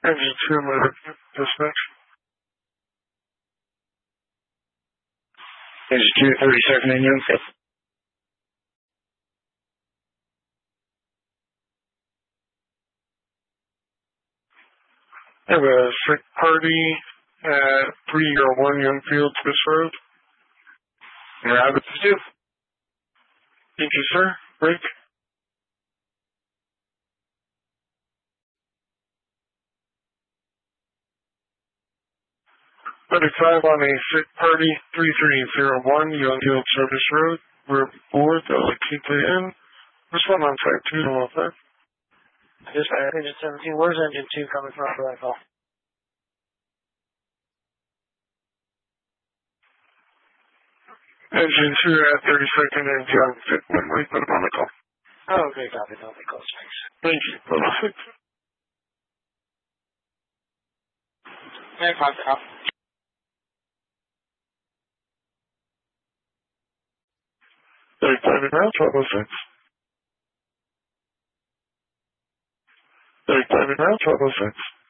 Engine 2, dispatch. Engine 2, 32nd in Young 5th. I have a sick party at 301 Youngfield, Swiss Road. Route 2. Thank you, sir. Break. 35 on a sick party, 3301 Youngfield Service Road. We're board, LATKN. Respond on site 205. Dispatch, Engine 17, where's Engine 2 coming from for that call? Engine 2 at 32nd and Young 5th. Memory, put him on the call. Oh, okay, copy. Don't be close, thanks. Thank you. Bye-bye. Hey, 5 out. 35 and now, 1206. 35 and now, 1206.